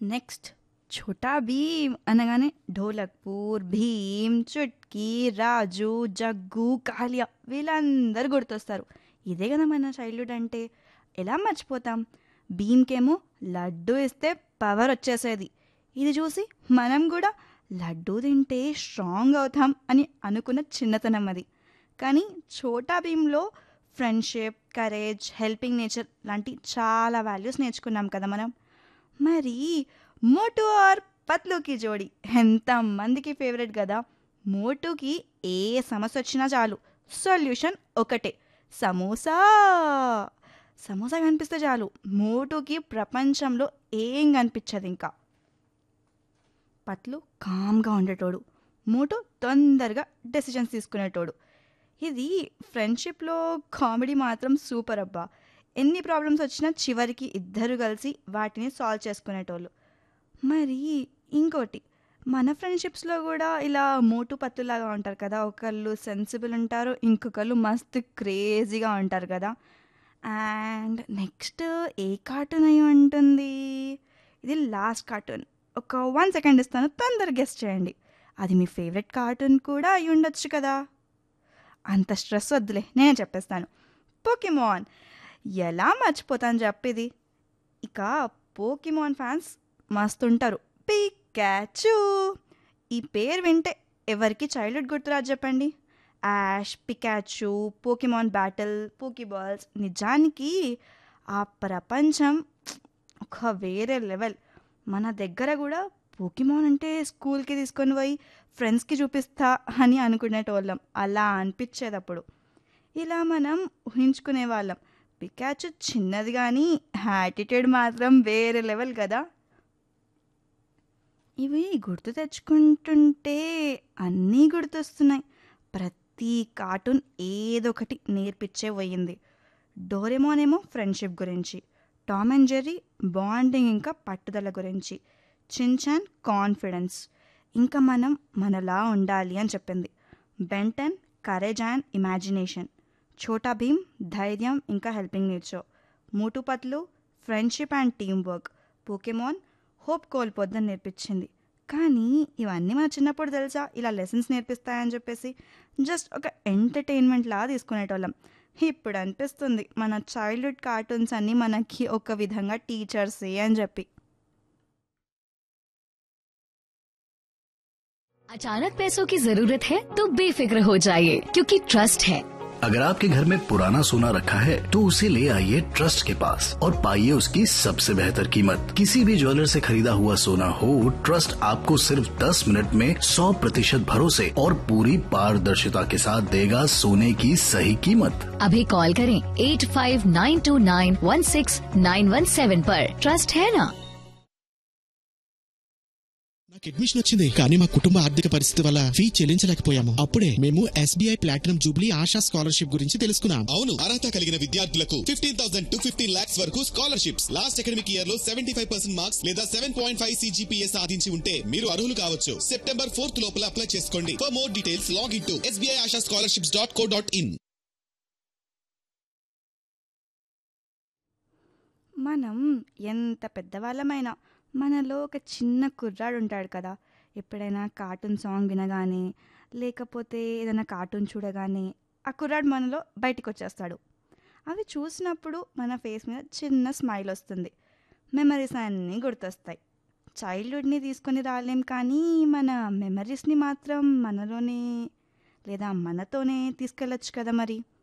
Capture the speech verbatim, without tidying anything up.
Next 'Chota Bhim' అనగానే 'ఢోలక్పూర్', 'భీమ్', 'చుట్కీ', 'రాజు', 'jug', 'కాలియా' వీళ్ళందరూ గుర్తొస్తారు. ఇదే కదా మన చైల్డ్‌హుడ్ అంటే. ఎలా మర్చిపోతాం? భీమ్‌కేమో లడ్డు ఇస్తే పవర్ వచ్చేసేది. ఇది చూసి మనం కూడా లడ్డూ తింటే స్ట్రాంగ్ అవుతాం అని అనుకున్న చిన్నతనం అది. కానీ 'Chota భీమ్‌లో' friendship, courage, helping nature లాంటి చాలా వాల్యూస్ నేర్చుకున్నాం కదా మనం. మరి 'మోటు ఆర్ పత్లూకి జోడీ' ఎంతమందికి ఫేవరెట్ కదా. మోటుకి ఏ సమస్య వచ్చినా చాలు, సొల్యూషన్ ఒకటే, సమోసా. సమోసా కనిపిస్తే చాలు మోటుకి ప్రపంచంలో ఏం కనిపించదు ఇంకా. పత్లు కామ్గా ఉండేటోడు, మోటు తొందరగా డెసిషన్స్ తీసుకునేటోడు. ఇది ఫ్రెండ్షిప్లో కామెడీ మాత్రం సూపర్ అబ్బా. ఎన్ని ప్రాబ్లమ్స్ వచ్చినా చివరికి ఇద్దరు కలిసి వాటిని సాల్వ్ చేసుకునేటోళ్ళు. మరి ఇంకోటి, మన ఫ్రెండ్షిప్స్లో కూడా ఇలా మోటు పత్తులాగా ఉంటారు కదా. ఒకళ్ళు సెన్సిబుల్ ఉంటారు, ఇంకొకళ్ళు మస్తు క్రేజీగా ఉంటారు కదా. అండ్ నెక్స్ట్ ఏ కార్టూన్ అయి ఉంటుంది? ఇది లాస్ట్ కార్టూన్. ఒక వన్ సెకండ్ ఇస్తాను, తొందరగా గెస్ట్ చేయండి. అది మీ ఫేవరెట్ కార్టూన్ కూడా అయి ఉండొచ్చు కదా. అంత స్ట్రెస్ వద్దులే, నేనే చెప్పేస్తాను. పోకీమాన్. ఎలా మర్చిపోతాను చెప్పేది. ఇక పోకీమాన్ ఫ్యాన్స్ మస్తు ఉంటారు. పికాచు, ఈ పేరు వింటే ఎవరికి చైల్డ్హుడ్ గుర్తురాదు చెప్పండి. Ash, Pikachu, Pokemon battle, Poké Balls, నిజానికి ఆ ప్రపంచం ఒక వేరే లెవెల్. మన దగ్గర కూడా పోకీమాన్ అంటే స్కూల్కి తీసుకొని పోయి ఫ్రెండ్స్కి చూపిస్తా అని అనుకునేటోళ్ళం. అలా అనిపించేది అప్పుడు. ఇలా మనం ఊహించుకునే వాళ్ళం. పికాచు చిన్నది కానీ యాటిట్యూడ్ మాత్రం వేరే లెవెల్ కదా. ఇవి గుర్తు తెచ్చుకుంటుంటే అన్నీ గుర్తొస్తున్నాయి. ప్రతి కార్టూన్ ఏదో ఒకటి నేర్పించే పోయింది. డోరేమోన్ ఏమో ఫ్రెండ్షిప్ గురించి, టామ్ అండ్ జెర్రీ బాండింగ్ ఇంకా పట్టుదల గురించి, చిన్చాన్ కాన్ఫిడెన్స్, ఇంకా మనం మనలా ఉండాలి అని చెప్పింది. Ben Ten courage and imagination, Chota Bhim ధైర్యం ఇంకా helping nature, Motu Patlu friendship and team work, Pokemon hope కోల్పోద్దని నేర్పించింది. కానీ ఇవన్నీ మన చిన్నప్పుడు తెలుసా ఇలా లెసన్స్ నేర్పిస్తాయని చెప్పేసి జస్ట్ ఒక ఎంటర్టైన్మెంట్ లాగా తీసుకునేటోళ్ళం. ఇప్పుడు అనిపిస్తుంది మన చైల్డ్హుడ్ కార్టూన్స్ అన్నీ మనకి ఒక విధంగా టీచర్సే అని చెప్పి. अचानक पैसों की जरूरत है तो बेफिक्र हो जाइए क्योंकि ट्रस्ट है। अगर आपके घर में पुराना सोना रखा है तो उसे ले आइए ट्रस्ट के पास और पाइए उसकी सबसे बेहतर कीमत। किसी भी ज्वेलर से खरीदा हुआ सोना हो, ट्रस्ट आपको सिर्फ दस मिनट में सौ प्रतिशत भरोसे और पूरी पारदर्शिता के साथ देगा सोने की सही कीमत। अभी कॉल करें eight five nine to nine one six nine one seven पर। ट्रस्ट है ना। నాకు అడ్మిషన్ వచ్చింది కానీ మా కుటుంబ ఆర్థిక పరిస్థితి వల్ల ఫీ చెల్లించలేకపోయాము. అప్పుడే మేము SBI platinum Jubilee ASHA scholarship గురించి తెలుసుకున్నాం. అవును, అర్హత కలిగిన విద్యార్థులకు fifteen thousand to fifteen lakhs వరకు స్కాలర్షిప్స్. లాస్ట్ అకాడమిక్ ఇయర్ లో సెవెంటీ ఫైవ్ పర్సెంట్ మార్క్స్ లేదా సెవెన్ పాయింట్ ఫైవ్ సిజిపిఏ సాధించి ఉంటే మీరు అర్హులు కావచ్చు. సెప్టెంబర్ ఫోర్త్ లోపల అప్లై చేసుకోండి. For more details log in to SBI ASHA scholarships dot co dot in. మనం ఎంత పెద్దవాళ్ళమైనా మనలో ఒక చిన్న కుర్రాడు ఉంటాడు కదా. ఎప్పుడైనా కార్టూన్ సాంగ్ వినగానే లేకపోతే ఏదైనా కార్టూన్ చూడగానే ఆ కుర్రాడు మనలో బయటికి వచ్చేస్తాడు. అవి చూసినప్పుడు మన ఫేస్ మీద చిన్న స్మైల్ వస్తుంది. మెమరీస్ అన్నీ గుర్తొస్తాయి. చైల్డ్హుడ్ని తీసుకొని రాలేం కానీ మన మెమరీస్ని మాత్రం మనలోనే లేదా మనతోనే తీసుకెళ్ళచ్చు కదా మరి.